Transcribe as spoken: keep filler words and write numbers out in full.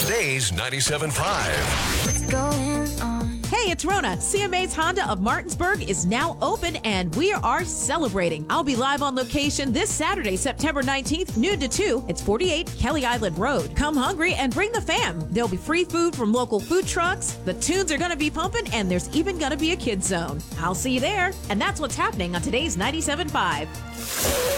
today's ninety-seven point five. What's going on? Hey, it's Rona. C M A's Honda of Martinsburg is now open and we are celebrating. I'll be live on location this Saturday, September nineteenth, noon to two. It's forty-eight Kelly Island Road. Come hungry and bring the fam. There'll be free food from local food trucks. The tunes are going to be pumping and there's even going to be a kids zone. I'll see you there. And that's what's happening on today's ninety-seven point five.